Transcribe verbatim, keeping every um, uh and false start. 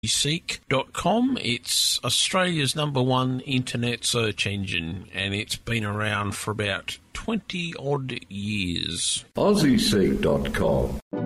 Seek dot com. It's Australia's number one internet search engine, and it's been around for about twenty odd years. Aussie Seek dot com.